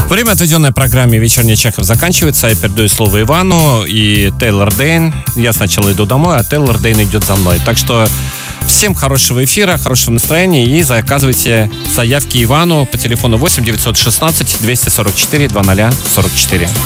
Время, отведенное программе «Вечерний Чехов», заканчивается. Я передаю слово Ивану и Тейлор Дейн. Я сначала иду домой, а Тейлор Дейн идет за мной. Так что всем хорошего эфира, хорошего настроения и заказывайте заявки Ивану по телефону 8 916 244 0044.